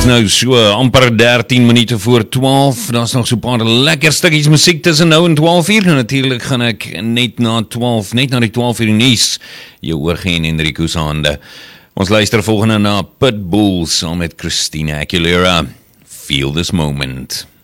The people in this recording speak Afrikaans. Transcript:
nou so amper 13 minute voor 12. Daar's nog so 'n paar lekker stukkies musiek tussen nou en 12 uur. En natuurlijk gaan ek net na die 12 uur nuus jou oorgee in Enrico se hande. Ons luister volgende na Pitbull saam met Christina Aguilera. Feel this moment.